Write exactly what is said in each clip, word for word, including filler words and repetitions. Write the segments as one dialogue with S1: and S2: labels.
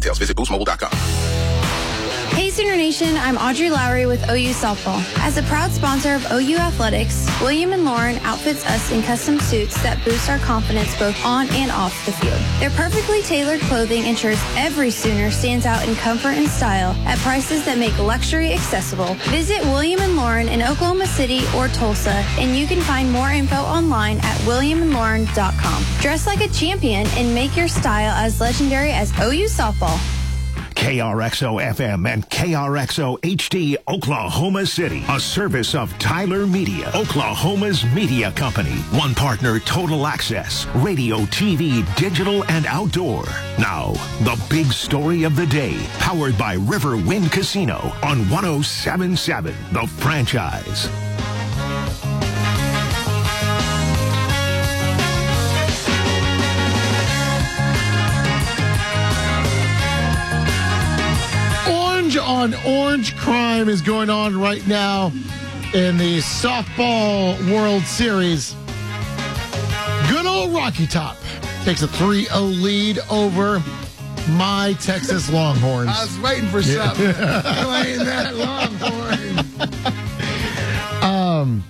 S1: details. Visit boost mobile dot com.
S2: Hey Sooner Nation, I'm Audrey Lowry with O U Softball. As a proud sponsor of O U Athletics, William and Lauren outfits us in custom suits that boost our confidence both on and off the field. Their perfectly tailored clothing ensures every Sooner stands out in comfort and style at prices that make luxury accessible. Visit William and Lauren in Oklahoma City or Tulsa, and you can find more info online at william and lauren dot com. Dress like a champion and make your style as legendary as O U Softball.
S3: K R X O F M and K R X O H D Oklahoma City, a service of Tyler Media, Oklahoma's media company. One partner, Total Access, radio, T V, digital, and outdoor. Now, the big story of the day, powered by River Wind Casino on one oh seven point seven, The Franchise.
S4: On orange crime is going on right now in the softball World Series. Good old Rocky Top takes a three oh lead over my Texas Longhorns.
S5: I was waiting for something. Playing that Longhorn.
S4: um,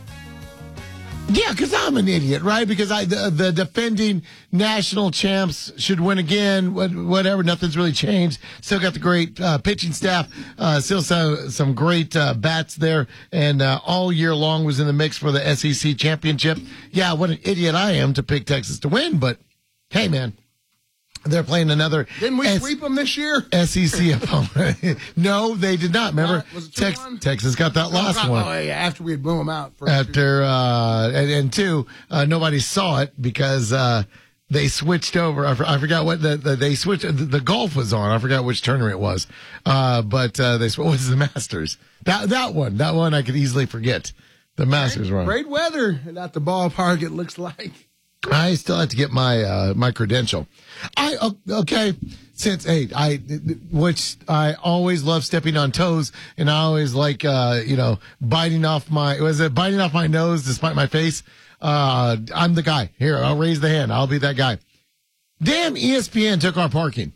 S4: yeah, because I'm an idiot, right? Because I the, the defending national champs should win again. Whatever, nothing's really changed. Still got the great uh, pitching staff. Uh, still some, some great uh, bats there, and uh, all year long was in the mix for the S E C championship. Yeah, what an idiot I am to pick Texas to win, but hey, man. They're playing another.
S5: Didn't we S- sweep them this year?
S4: S E C opponent. No, they did not. Remember,
S5: not, was it
S4: Tex- Texas got that last
S5: oh,
S4: one.
S5: Oh, yeah, after we had blew them out. For
S4: after, uh, and, and two, uh, nobody saw it because uh, they switched over. I, for, I forgot what the, the they switched. The, the golf was on. I forgot which tournament it was. Uh, but uh, they what was the Masters? That that one. That one I could easily forget. The Masters
S5: great,
S4: one.
S5: Great weather at the ballpark. It looks like.
S4: I still have to get my uh, my credential. I okay since hey I which I always love stepping on toes, and I always like uh, you know biting off my was it biting off my nose despite my face. Uh, I'm the guy here. I'll raise the hand. I'll be that guy. Damn, E S P N took our parking.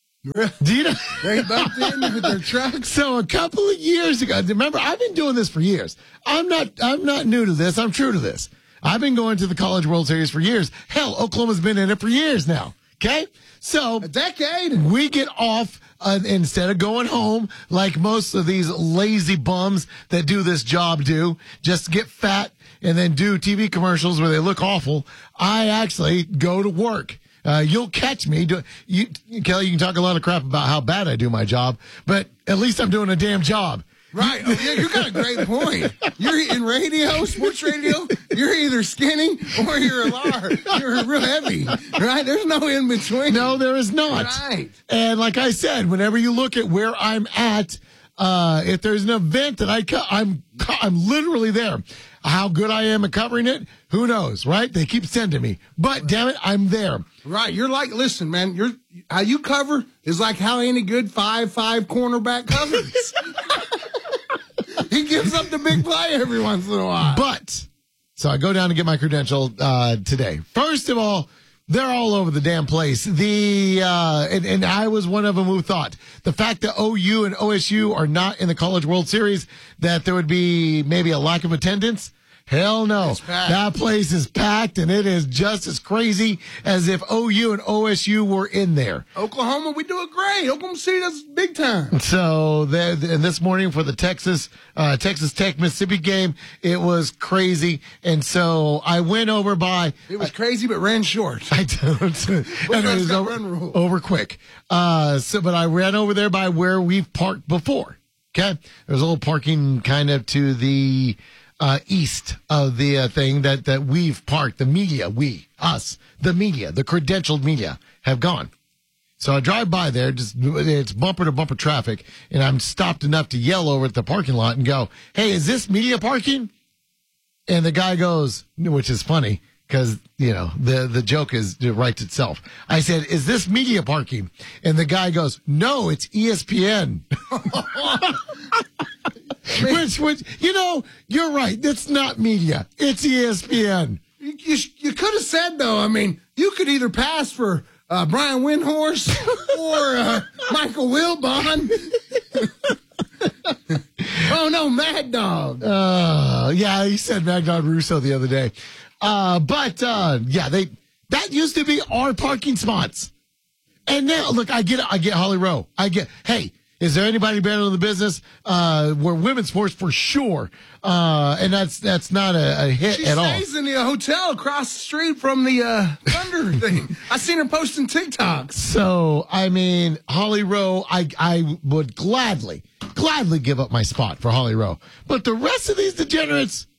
S4: Do you know?
S5: They bumped in with their trucks.
S4: So a couple of years ago, remember I've been doing this for years. I'm not I'm not new to this. I'm true to this. I've been going to the College World Series for years. Hell, Oklahoma's been in it for years now. Okay? So,
S5: a decade.
S4: We get off uh, instead of going home like most of these lazy bums that do this job do, just get fat and then do T V commercials where they look awful. I actually go to work. Uh, you'll catch me. Do, you, Kelly, you can talk a lot of crap about how bad I do my job, but at least I'm doing a damn job.
S5: Right. Oh, yeah, you got a great point. You're in radio, sports radio, you're either skinny or you're a lar. You're real heavy. Right? There's no in between.
S4: No, there is not.
S5: Right.
S4: And like I said, whenever you look at where I'm at, uh, if there's an event that I co- I'm I'm literally there. How good I am at covering it, who knows, right? They keep sending me. But damn it, I'm there.
S5: Right. You're like, listen, man, you're how you cover is like how any good five five cornerback covers. He gives up the big play every once in a while.
S4: But, so I go down to get my credential uh, today. First of all, they're all over the damn place. The uh, and, and I was one of them who thought the fact that O U and O S U are not in the College World Series, that there would be maybe a lack of attendance. Hell no. That place is packed, and it is just as crazy as if O U and O S U were in there.
S5: Oklahoma, we do it great. Oklahoma City does big time.
S4: So, there, and this morning for the Texas uh, Texas Tech Mississippi game, it was crazy. And so I went over by.
S5: It was crazy, but ran short.
S4: I don't. and it was over,
S5: run rule?
S4: over quick. Uh, so, but I ran over there by where we've parked before. Okay. There's a little parking kind of to the Uh, east of the uh, thing that, that we've parked. The media, we, us, the media, the credentialed media have gone. So I drive by there, just it's bumper to bumper traffic, and I'm stopped enough to yell over at the parking lot and go, "Hey, is this media parking?" And the guy goes, which is funny because, you know, the, the joke is it writes itself. I said, "Is this media parking?" And the guy goes, "No, it's E S P N." Which, which, you know, you're right. It's not media. It's E S P N.
S5: You, you, you could have said, though, I mean, you could either pass for uh, Brian Windhorst or uh, Mike Michael Wilbon. Oh, no, Mad Dog.
S4: Uh, yeah, he said Mad Dog Russo the other day. Uh, but, uh, yeah, they that used to be our parking spots. And now, look, I get I get Holly Rowe. I get, hey, is there anybody better in the business? Uh, we're women's sports for sure. Uh, and that's that's not a, a hit
S5: she
S4: at all.
S5: She stays in the hotel across the street from the uh, Thunder thing. I seen her posting TikToks.
S4: So, I mean, Holly Rowe, I, I would gladly, gladly give up my spot for Holly Rowe. But the rest of these degenerates,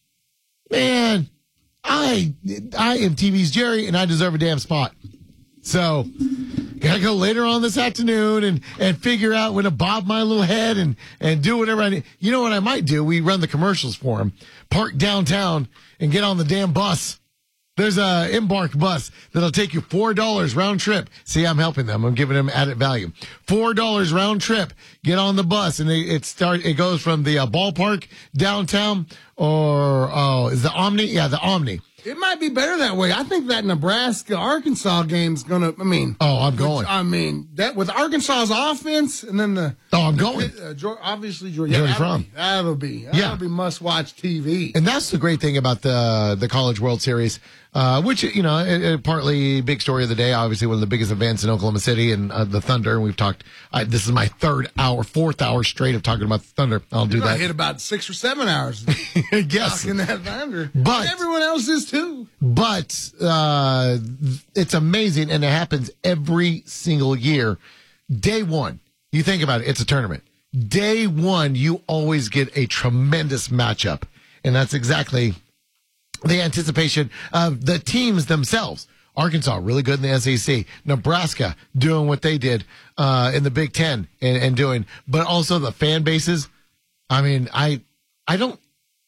S4: man, I I am T V's Jerry, and I deserve a damn spot. So, gotta go later on this afternoon and, and figure out when to bob my little head and, and do whatever I need. You know what I might do? We run the commercials for him. Park downtown and get on the damn bus. There's a Embark bus that'll take you four dollars round trip. See, I'm helping them. I'm giving them added value. four dollars round trip. Get on the bus, and it, it start. It goes from the uh, ballpark downtown, or oh, is the Omni? Yeah, the Omni.
S5: It might be better that way. I think that Nebraska-Arkansas game's going to, I mean.
S4: Oh, I'm going.
S5: Which, I mean, that with Arkansas's offense and then the.
S4: Oh, I'm going.
S5: Uh, obviously, Jordan
S4: Jody
S5: yeah,
S4: Fromm.
S5: That'll be. That'll
S4: Yeah.
S5: be must-watch T V.
S4: And that's the great thing about the the College World Series, uh, which, you know, it, it partly big story of the day, obviously one of the biggest events in Oklahoma City and uh, the Thunder. And we've talked, uh, this is my third hour, fourth hour straight of talking about the Thunder. I'll do
S5: You're gonna
S4: that.
S5: hit about six or seven hours
S4: Yes.
S5: talking that Thunder.
S4: But-
S5: everyone else is too.
S4: But uh, it's amazing, and it happens every single year. Day one, you think about it, it's a tournament. Day one, you always get a tremendous matchup, and that's exactly the anticipation of the teams themselves. Arkansas, really good in the S E C. Nebraska, doing what they did uh, in the Big Ten and, and doing, but also the fan bases. I mean, I, I don't,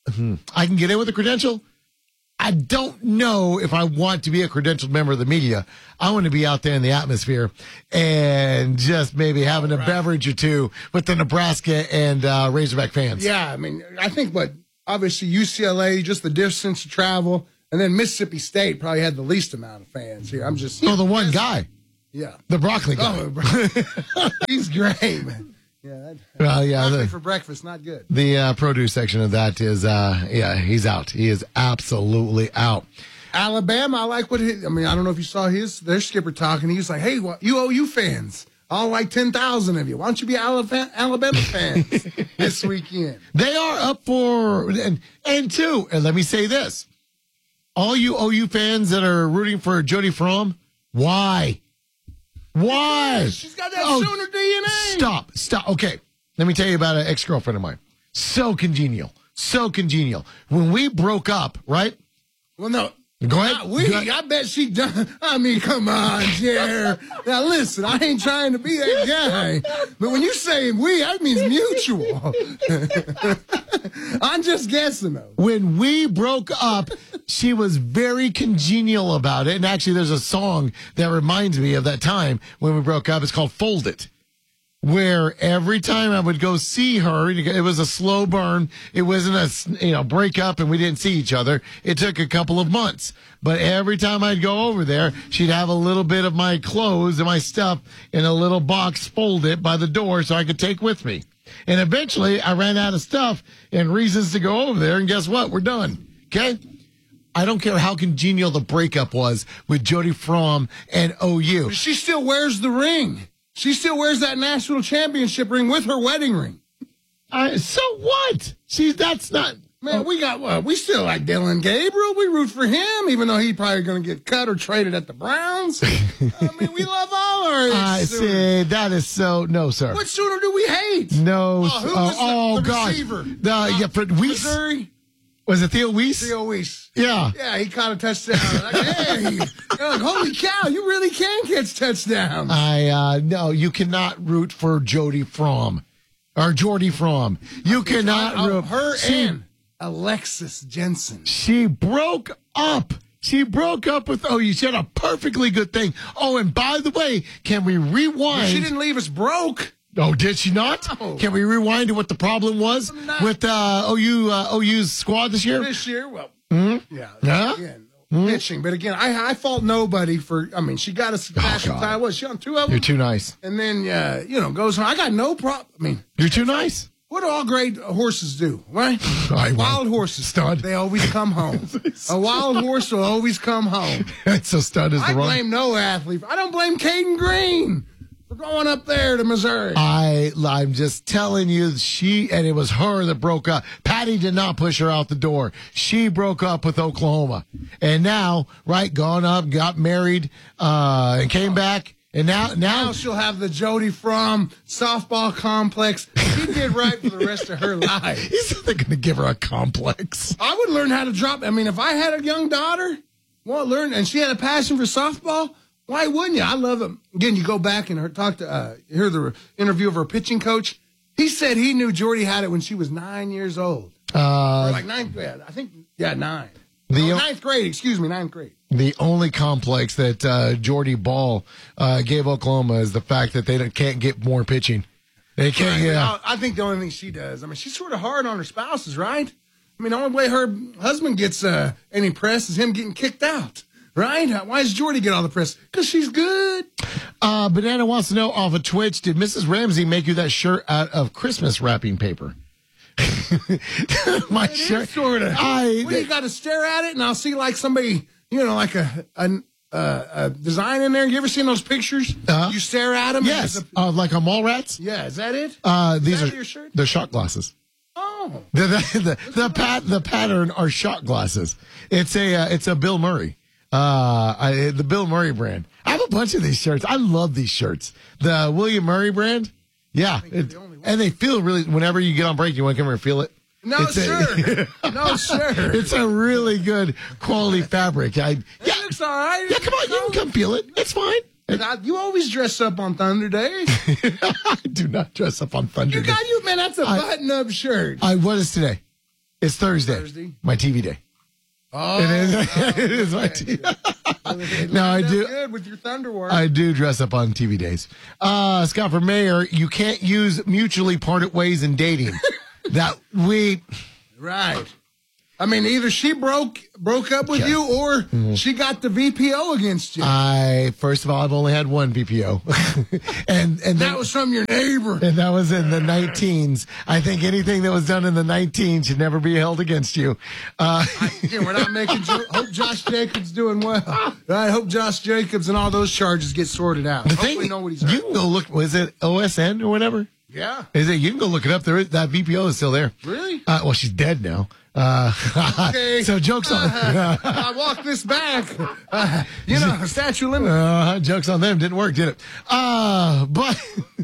S4: I can get in with a credential. I don't know if I want to be a credentialed member of the media. I want to be out there in the atmosphere and just maybe having a
S5: right.
S4: beverage or two with the Nebraska and uh, Razorback fans.
S5: Yeah, I mean, I think, but obviously U C L A, just the distance to travel, and then Mississippi State probably had the least amount of fans here. I'm just.
S4: Oh, the one guy,
S5: Yeah.
S4: the broccoli guy.
S5: Oh, bro. He's great, man. Yeah, that,
S4: Well, yeah,
S5: broccoli
S4: the-
S5: for breakfast, not good.
S4: The uh, produce section of that is, uh, yeah, he's out. He is absolutely out.
S5: Alabama, I like what he, I mean, I don't know if you saw his, their skipper talking. He was like, hey, what, you O U fans, all like ten thousand of you. Why don't you be Alabama, Alabama fans this weekend?
S4: They are up for, and, and two, and let me say this. All you O U fans that are rooting for Jody Fromm, why? Why?
S5: She's got that
S4: Oh,
S5: Sooner D N A.
S4: Stop, stop. Okay, let me tell you about an ex-girlfriend of mine. So congenial, so congenial. When we broke up, right?
S5: Well, no.
S4: Go ahead.
S5: Not we.
S4: Go ahead.
S5: I bet she done. I mean, come on, Jer. Now, listen, I ain't trying to be that guy. But when you say we, that means mutual. I'm just guessing, though.
S4: When we broke up, she was very congenial about it. And actually, there's a song that reminds me of that time when we broke up. It's called Fold It. Where every time I would go see her, it was a slow burn. It wasn't a, you know, breakup and we didn't see each other. It took a couple of months. But every time I'd go over there, she'd have a little bit of my clothes and my stuff in a little box folded by the door so I could take with me. And eventually I ran out of stuff and reasons to go over there. And guess what? We're done. Okay? I don't care how congenial the breakup was with Jody Fromm and O U.
S5: She still wears the ring. She still wears that national championship ring with her wedding ring.
S4: I, so what? See, that's not.
S5: Man, we got uh, we still like Dylan Gabriel. We root for him, even though he probably going to get cut or traded at the Browns. I mean, we love all our.
S4: I say that is so no, sir.
S5: What Sooner do we hate?
S4: No.
S5: Oh, who
S4: uh,
S5: was the,
S4: oh
S5: the
S4: God.
S5: receiver?
S4: The uh, yeah, for Weiss.
S5: Missouri.
S4: Was it Theo Weiss?
S5: Theo Weiss.
S4: Yeah.
S5: Yeah, he caught a touchdown. Like, hey, you're like, holy cow, you really can catch touchdowns.
S4: I uh no, you cannot root for Jody Fromm or Jordy Fromm. You cannot
S5: Uh,
S4: root
S5: her
S4: she,
S5: and Alexis Jensen.
S4: She broke up. She broke up with oh, you said a perfectly good thing. Oh, and by the way, can we rewind?
S5: She didn't leave us broke.
S4: Oh, did she not?
S5: No.
S4: Can we rewind to what the problem was
S5: Not-
S4: with uh, O U uh, O U's squad this year?
S5: This year, well,
S4: Mm-hmm.
S5: yeah.
S4: Yeah?
S5: Again, pitching. But again, I, I fault nobody for, I mean, she got a national
S4: God.
S5: title. What, she on two of them?
S4: You're too nice.
S5: And then, uh, you know, goes on. I got no problem. I mean,
S4: You're too nice.
S5: what do all great horses do, right?
S4: I
S5: Wild
S4: won't.
S5: horses,
S4: Stud.
S5: they always come home. A wild horse will always come home.
S4: So stud is the
S5: I
S4: wrong.
S5: blame no athlete. I don't blame Caden Green for going up there to Missouri.
S4: I, I'm just telling you, she, and it was her that broke up. Patty did not push her out the door. She broke up with Oklahoma. And now, right, gone up, got married, uh, and came back. And now, now,
S5: Now she'll have the Jody Fromm softball complex. She did right for the rest of her life.
S4: he's not going to give her a complex.
S5: I would learn how to drop. I mean, if I had a young daughter, well, learn, and she had a passion for softball, why wouldn't you? I love it. Again, you go back and her, talk to, uh, hear the interview of her pitching coach. He said he knew Jordy had it when she was nine years old.
S4: Uh,
S5: or like ninth grade. I think, yeah, nine.
S4: The
S5: Oh,
S4: o-
S5: ninth grade, excuse me, ninth grade.
S4: The only complex that uh, Jordy Ball uh, gave Oklahoma is the fact that they don't, can't get more pitching. They can't.
S5: Right.
S4: Yeah.
S5: I I think the only thing she does, I mean, she's sort of hard on her spouses, right? I mean, the only way her husband gets uh, any press is him getting kicked out, right? Why does Jordy get all the press? Because she's good.
S4: Uh, Banana wants to know off of Twitch, did Missus Ramsey make you that shirt out of Christmas wrapping paper? My shirt.
S5: Sort of.
S4: I.
S5: Well, you got to stare at it, and I'll see like somebody, you know, like a a, a, a design in there. You ever seen those pictures?
S4: Uh-huh.
S5: You stare at them.
S4: Yes. Uh, like a mall rats?
S5: Yeah, is that it?
S4: Uh, these
S5: that
S4: are
S5: your shirt?
S4: they're shot glasses.
S5: Oh.
S4: The the the, the, pat, the pattern are shot glasses. It's a uh, it's a Bill Murray. Uh, I, the Bill Murray brand. I have a bunch of these shirts. I love these shirts. The William Murray brand. Yeah, it,
S5: the only one.
S4: and they feel really. Whenever you get on break, you want to come here and feel it.
S5: No,
S4: It's a-
S5: sir. no, sir.
S4: It's a really good quality fabric. I, yeah,
S5: It looks all right.
S4: yeah. Come on, you can come feel it. It's fine.
S5: And I- you always dress up on Thunder Day.
S4: I do not dress up on Thunder
S5: You
S4: Day.
S5: got you, man. That's a
S4: I-
S5: button-up shirt.
S4: I what is today? It's Thursday.
S5: Thursday.
S4: My T V day.
S5: Oh,
S4: It is. it is my T V. No, I do.
S5: Good with your Thunder work.
S4: I do dress up on T V days. Uh, Scott for mayor, you can't use mutually parted ways in dating. That we.
S5: Right. I mean, either she broke broke up with
S4: Yeah.
S5: you, or
S4: Mm-hmm.
S5: she got the V P O against you.
S4: I first of all, I've only had one V P O, and and
S5: that
S4: then,
S5: was from your neighbor.
S4: and that was in the nineteens. I think anything that was done in the nineteens should never be held against you. Uh,
S5: Again, we're not making. Jo- hope Josh Jacobs doing well. I hope Josh Jacobs and all those charges get sorted out.
S4: the
S5: Hopefully,
S4: thing,
S5: know what he's.
S4: you
S5: hurt.
S4: can go look. Was it O S N or whatever?
S5: Yeah.
S4: Is it? You can go look it up. There is that V P O is still there.
S5: Really?
S4: Uh, well, she's dead now. Uh,
S5: Okay.
S4: so jokes on.
S5: I walked this back. Uh, you know, statute limit.
S4: Uh, jokes on them. Didn't work, did it? Uh, but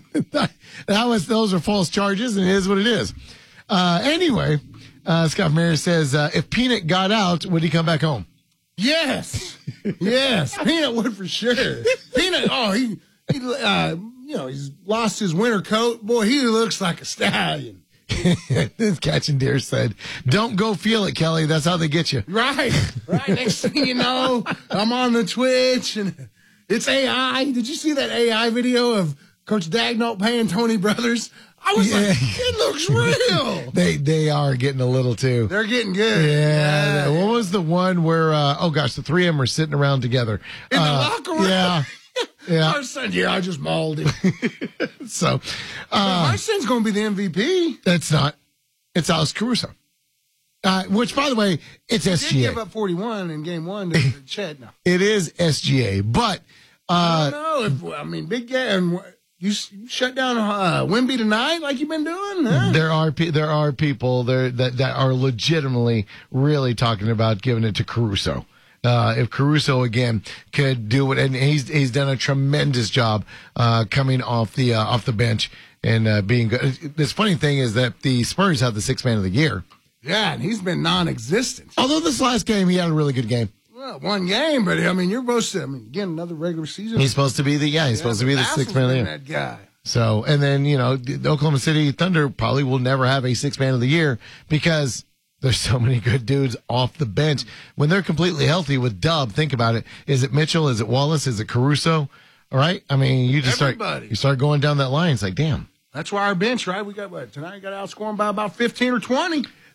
S4: that was, those are false charges, and it is what it is. Uh, anyway, uh, Scott Mayer says, uh, if Peanut got out, would he come back home?
S5: Yes. Yes. Peanut would for sure. Peanut, oh, he, he uh, you know, he's lost his winter coat. Boy, he looks like a stallion.
S4: This Catching Deer said, don't go feel it, Kelly. That's how they get you.
S5: Right. Right. Next thing you know, I'm on the Twitch and it's A I. Did you see that A I video of Coach Dagnall paying Tony Brothers? I was
S4: Yeah.
S5: like, it looks real.
S4: They they are getting a little too.
S5: They're getting good.
S4: Yeah. What was the one where, uh, oh gosh, the three of them are sitting around together.
S5: In the
S4: Uh,
S5: locker room?
S4: Yeah. Yeah.
S5: Our son, yeah, I just mauled him.
S4: So, uh,
S5: My son's going to be the M V P.
S4: it's not. It's Alex Caruso. Uh, which, by the way, it's
S5: He did
S4: S G A.
S5: give up forty-one in game one to to Chet. No.
S4: It is S G A, but
S5: I
S4: uh,
S5: don't know. If, I mean, big game. You s- shut down uh, Wemby tonight like you've been doing? Huh?
S4: there are pe- there are people there that, that are legitimately really talking about giving it to Caruso. Uh, if Caruso again could do it, and he's he's done a tremendous job uh, coming off the uh, off the bench and uh, being good. This funny thing is that the Spurs have the sixth man of the year.
S5: Yeah, and he's been non-existent.
S4: Although this last game he had a really good game.
S5: Well, one game, but I mean, you're supposed to. I mean, again, another regular season.
S4: He's supposed to be the yeah he's supposed to be the
S5: Vassal's
S4: sixth man of the
S5: been
S4: year.
S5: That guy.
S4: So, and then, you know, the Oklahoma City Thunder probably will never have a six man of the year because there's so many good dudes off the bench. When they're completely healthy with Dub, think about it. Is it Mitchell? Is it Wallace? Is it Caruso? All right. I mean, you just
S5: Everybody.
S4: start, you start going down that line. It's like, damn.
S5: That's why our bench, right? We got what tonight? Got outscored by about fifteen or twenty.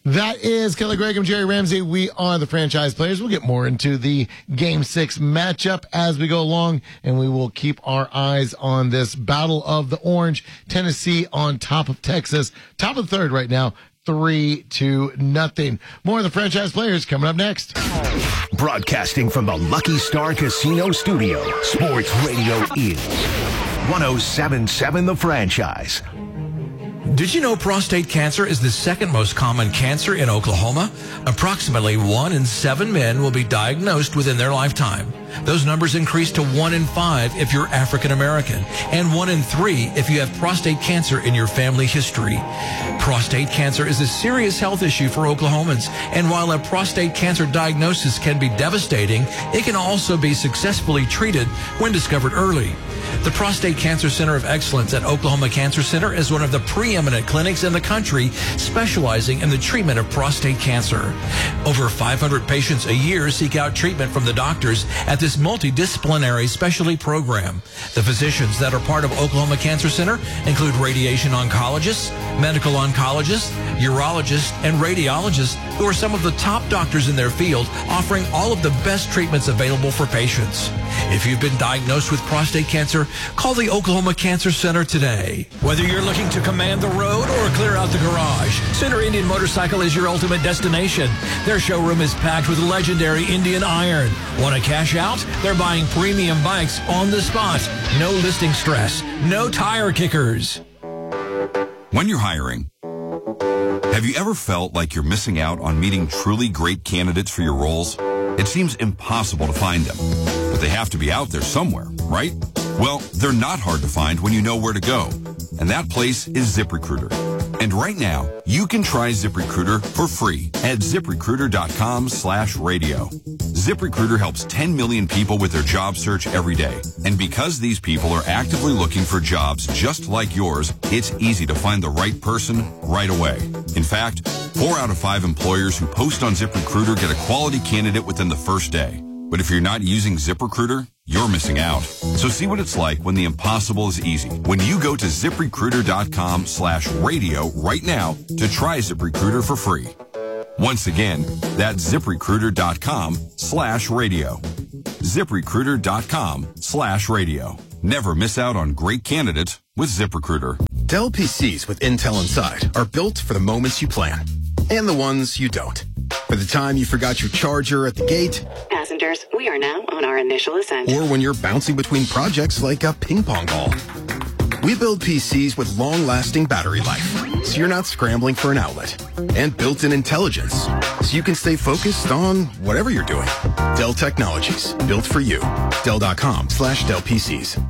S4: That is Kelly Gregg and Jerry Ramsey. We are the franchise players. We'll get more into the game six matchup as we go along, and we will keep our eyes on this battle of the orange. Tennessee on top of Texas. Top of the third right now. Three to nothing. More of the franchise players coming up next.
S3: Broadcasting from the Lucky Star Casino Studio, Sports Radio is one oh seven point seven The Franchise.
S1: Did you know prostate cancer is the second most common cancer in Oklahoma? Approximately one in seven men will be diagnosed within their lifetime. Those numbers increase to one in five if you're African American, and one in three if you have prostate cancer in your family history. Prostate cancer is a serious health issue for Oklahomans, and while a prostate cancer diagnosis can be devastating, it can also be successfully treated when discovered early. The Prostate Cancer Center of Excellence at Oklahoma Cancer Center is one of the preeminent clinics in the country specializing in the treatment of prostate cancer. Over five hundred patients a year seek out treatment from the doctors at this multidisciplinary specialty program. The physicians that are part of Oklahoma Cancer Center include radiation oncologists, medical oncologists, urologists, and radiologists who are some of the top doctors in their field, offering all of the best treatments available for patients. If you've been diagnosed with prostate cancer, call the Oklahoma Cancer Center today. Whether you're looking to command the road or clear out the garage, Center Indian Motorcycle is your ultimate destination. Their showroom is packed with legendary Indian iron. Want to cash out? They're buying premium bikes on the spot. No listing stress. No tire kickers.
S6: When you're hiring, have you ever felt like you're missing out on meeting truly great candidates for your roles? It seems impossible to find them, but they have to be out there somewhere, right? Well, they're not hard to find when you know where to go, and that place is ZipRecruiter. And right now, you can try ZipRecruiter for free at ZipRecruiter.com slash radio. ZipRecruiter helps ten million people with their job search every day. And because these people are actively looking for jobs just like yours, it's easy to find the right person right away. In fact, four out of five employers who post on ZipRecruiter get a quality candidate within the first day. But if you're not using ZipRecruiter, you're missing out. So see what it's like when the impossible is easy. When you go to ZipRecruiter.com slash radio right now to try ZipRecruiter for free. Once again, that's ZipRecruiter.com slash radio. ZipRecruiter.com slash radio. Never miss out on great candidates with ZipRecruiter.
S7: Dell P Cs with Intel inside are built for the moments you plan and the ones you don't. For the time you forgot your charger at the gate.
S8: Passengers, we are now on our initial ascent.
S7: Or when you're bouncing between projects like a ping pong ball. We build P Cs with long-lasting battery life, so you're not scrambling for an outlet. And built-in intelligence, so you can stay focused on whatever you're doing. Dell Technologies, built for you. Dell.com slash Dell PCs.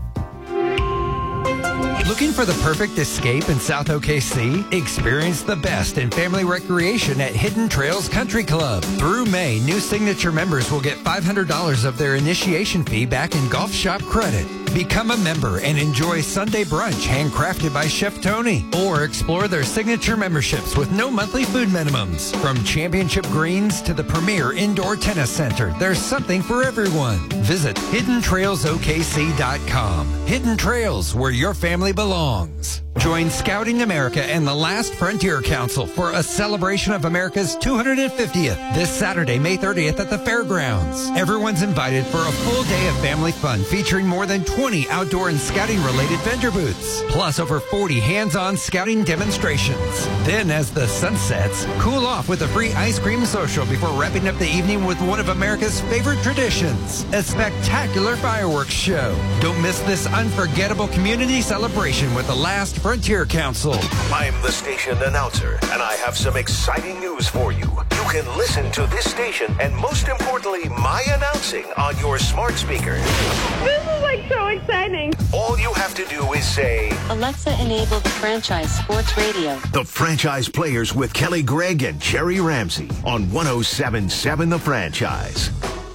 S9: Looking for the perfect escape in South O K C? Experience the best in family recreation at Hidden Trails Country Club. Through May, new Signature members will get five hundred dollars of their initiation fee back in golf shop credit. Become a member and enjoy Sunday brunch handcrafted by Chef Tony. Or explore their signature memberships with no monthly food minimums. From championship greens to the premier indoor tennis center, there's something for everyone. Visit hidden trails O K C dot com. Hidden Trails, where your family belongs. Join Scouting America and the Last Frontier Council for a celebration of America's two hundred fiftieth this Saturday, May thirtieth at the fairgrounds. Everyone's invited for a full day of family fun featuring more than twenty outdoor and scouting-related vendor booths, plus over forty hands-on scouting demonstrations. Then, as the sun sets, cool off with a free ice cream social before wrapping up the evening with one of America's favorite traditions, a spectacular fireworks show. Don't miss this unforgettable community celebration with the Last Frontier Council.
S3: I'm the station announcer, and I have some exciting news for you. You can listen to this station and, most importantly, my announcing on your smart speaker.
S10: This is like so exciting.
S3: All you have to do is say,
S8: Alexa, enable the Franchise Sports Radio.
S3: The Franchise Players with Kelly Gregg and Jerry Ramsey on one oh seven point seven The Franchise.